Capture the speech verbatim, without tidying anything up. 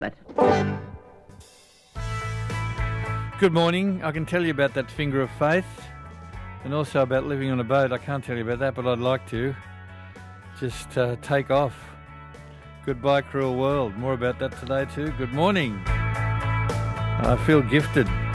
But Good morning. I can tell you about that finger of faith and also about living on a boat. I can't tell you about that, but I'd like to. Just uh, take off. Goodbye, cruel world. More about that today too. Good morning. I feel gifted.